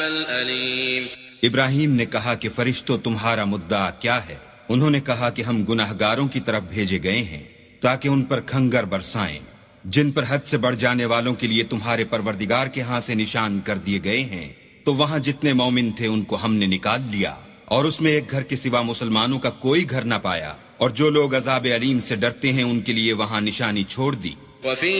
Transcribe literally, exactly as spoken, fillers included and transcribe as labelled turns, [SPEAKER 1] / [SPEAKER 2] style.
[SPEAKER 1] इब्राहिम ने कहा कि फरिश्तों, तुम्हारा मुद्दा क्या है? उन्होंने कहा कि हम गुनाहगारों की तरफ भेजे गए हैं ताकि उन पर खंगर बरसाएं, जिन पर हद से बढ़ जाने वालों के लिए तुम्हारे परवरदिगार के हाथ से निशान कर दिए गए हैं। तो वहां जितने मोमिन थे उनको हमने निकाल लिया और उसमें एक घर के सिवा मुसलमानों का कोई घर न पाया। और जो लोग अज़ाब अलीम से डरते हैं उनके लिए वहां निशानी छोड़ दी।